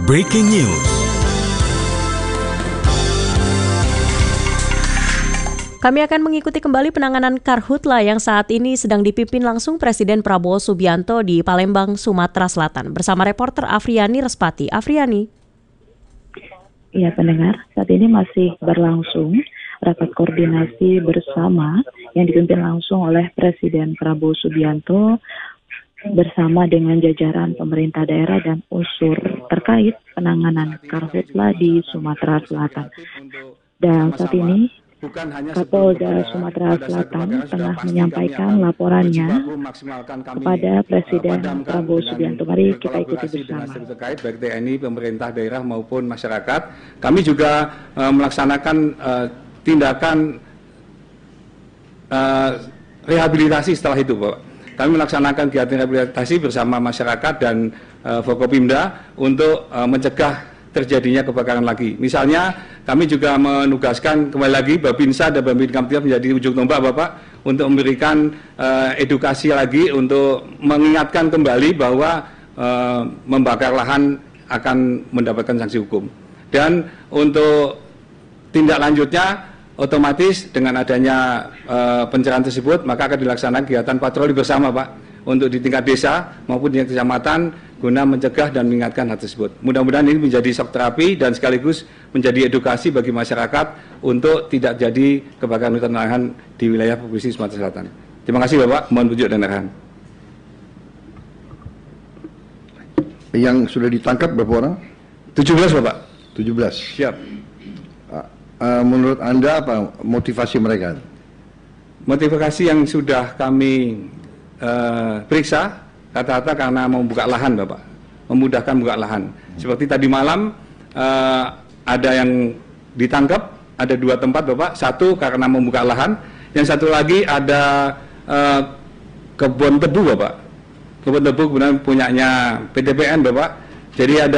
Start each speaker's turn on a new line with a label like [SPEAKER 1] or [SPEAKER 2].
[SPEAKER 1] Breaking News.
[SPEAKER 2] Kami akan mengikuti kembali penanganan Karhutla yang saat ini sedang dipimpin langsung Presiden Prabowo Subianto di Palembang, Sumatera Selatan. Bersama reporter Afriani Respati. Afriani.
[SPEAKER 3] Ya, pendengar, saat ini masih berlangsung rapat koordinasi bersama yang dipimpin langsung oleh Presiden Prabowo Subianto bersama dengan jajaran pemerintah daerah dan unsur terkait penanganan Karhutla di Sumatera Selatan. Dan saat ini Kapolda Sumatera Selatan tengah menyampaikan laporannya kepada Presiden Prabowo Subianto. Mari kita ikuti bersama.
[SPEAKER 4] Terkait baik TNI, pemerintah daerah maupun masyarakat, kami juga melaksanakan tindakan rehabilitasi setelah itu, Bapak. Kami melaksanakan kegiatan rehabilitasi bersama masyarakat dan Forkopimda untuk mencegah terjadinya kebakaran lagi. Misalnya kami juga menugaskan kembali lagi Babinsa dan Babinkamtib menjadi ujung tombak, Bapak, untuk memberikan edukasi lagi untuk mengingatkan kembali bahwa membakar lahan akan mendapatkan sanksi hukum. Dan untuk tindak lanjutnya otomatis dengan adanya pencerahan tersebut maka akan dilaksanakan kegiatan patroli bersama, Pak, untuk di tingkat desa maupun di tingkat kecamatan guna mencegah dan mengingatkan hal tersebut. Mudah-mudahan ini menjadi shock terapi dan sekaligus menjadi edukasi bagi masyarakat untuk tidak jadi kebakaran hutan lahan di wilayah Provinsi Sumatera Selatan. Terima kasih, Bapak. Mohon petunjuk dan arahan.
[SPEAKER 5] Yang sudah ditangkap berapa orang?
[SPEAKER 4] 17, Bapak.
[SPEAKER 5] 17.
[SPEAKER 4] Siap.
[SPEAKER 5] Menurut Anda apa motivasi mereka?
[SPEAKER 4] Motivasi yang sudah kami periksa rata-rata karena membuka lahan, Bapak, memudahkan buka lahan. Seperti tadi malam ada yang ditangkap, ada 2 tempat, Bapak. Satu karena membuka lahan, yang satu lagi ada kebun tebu, Bapak. Kebun tebu kemudian punyanya PTPN, Bapak. Jadi ada